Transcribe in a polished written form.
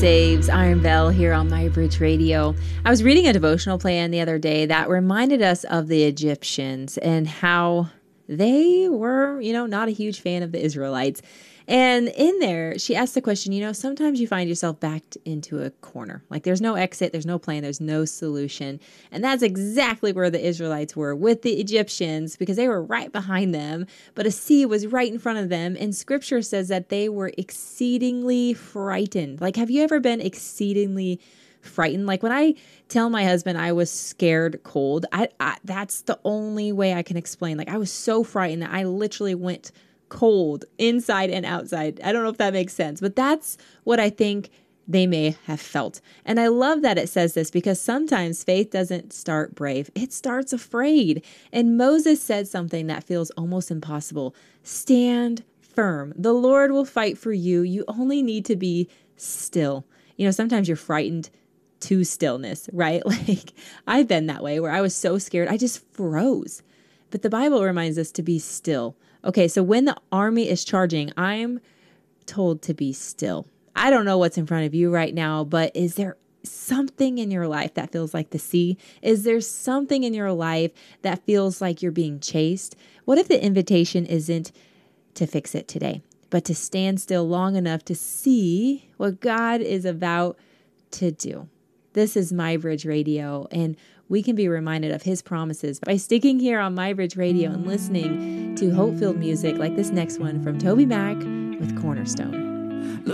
Saves, Iron Bell here on My Bridge Radio. I was reading a devotional plan the other day that reminded us of the Egyptians and how they were, not a huge fan of the Israelites. And in there, she asked the question, sometimes you find yourself backed into a corner. Like there's no exit, there's no plan, there's no solution. And that's exactly where the Israelites were with the Egyptians because they were right behind them, but a sea was right in front of them. And scripture says that they were exceedingly frightened. Like, have you ever been exceedingly frightened? Like when I tell my husband I was scared cold, I that's the only way I can explain. Like I was so frightened that I literally went cold inside and outside. I don't know if that makes sense, but that's what I think they may have felt. And I love that it says this because sometimes faith doesn't start brave. It starts afraid. And Moses said something that feels almost impossible. Stand firm. The Lord will fight for you. You only need to be still. Sometimes you're frightened to stillness, right? Like I've been that way where I was so scared, I just froze. But the Bible reminds us to be still. Okay, so when the army is charging, I'm told to be still. I don't know what's in front of you right now, but is there something in your life that feels like the sea? Is there something in your life that feels like you're being chased? What if the invitation isn't to fix it today, but to stand still long enough to see what God is about to do? This is My Bridge Radio, and we can be reminded of his promises by sticking here on My Bridge Radio and listening to hope-filled music like this next one from Toby Mac with Cornerstone.